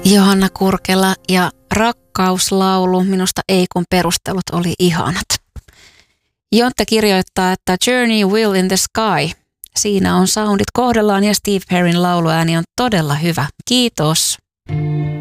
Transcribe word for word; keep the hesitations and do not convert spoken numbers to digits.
Johanna Kurkela ja rakkauslaulu. Minusta ei kun perustelut oli ihanat. Jontte kirjoittaa, että Journey Will in the Sky. Siinä on soundit kohdallaan ja Steve Perryn lauluääni on todella hyvä. Kiitos.